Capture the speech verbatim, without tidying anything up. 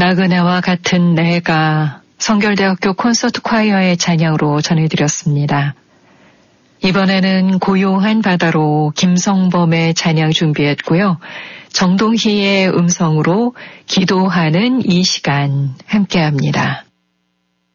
나그네와 같은 내가 성결대학교 콘서트 콰이어의 찬양으로 전해드렸습니다. 이번에는 고요한 바다로 김성범의 찬양 준비했고요. 정동희의 음성으로 기도하는 이 시간 함께합니다.